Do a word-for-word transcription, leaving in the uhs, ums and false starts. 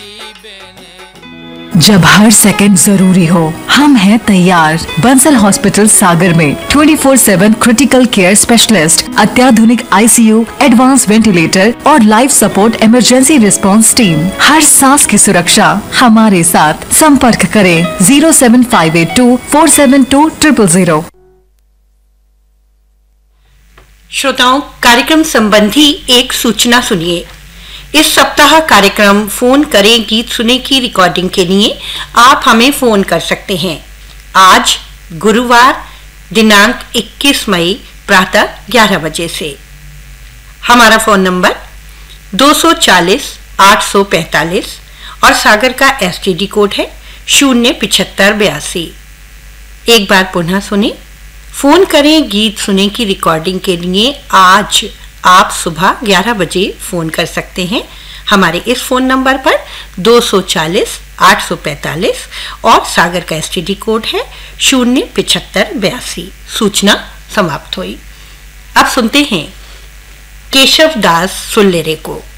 जब हर सेकंड जरूरी हो, हम हैं तैयार। बंसल हॉस्पिटल सागर में twenty four seven critical care specialist, अत्याधुनिक आईसीयू, एडवांस वेंटिलेटर और life support emergency response team. हर सांस की सुरक्षा हमारे साथ। संपर्क करें zero seven five eight to four seven to triple zero. श्रोताओं, कार्यक्रम संबंधी एक सूचना सुनिए। इस सप्ताह कार्यक्रम फोन करें गीत सुने की रिकॉर्डिंग के लिए आप हमें फोन कर सकते हैं। आज गुरुवार दिनांक इक्कीस मई प्रातः ग्यारह बजे से। हमारा फोन नंबर दो सौ चालीस आठ सौ पैंतालीस और सागर का एसटीडी कोड है शून्य पिछहत्तर बयासी। एक बार पुनः सुने। फोन करें गीत सुने की रिकॉर्डिंग के लिए आज आप सुबह ग्यारह बजे फोन कर सकते हैं हमारे इस फोन नंबर पर दो सौ चालीस आठ सौ पैंतालीस और सागर का एसटीडी कोड है शून्य पिछहत्तर बयासी। सूचना समाप्त हुई। अब सुनते हैं केशव दास सुल्लेरे को।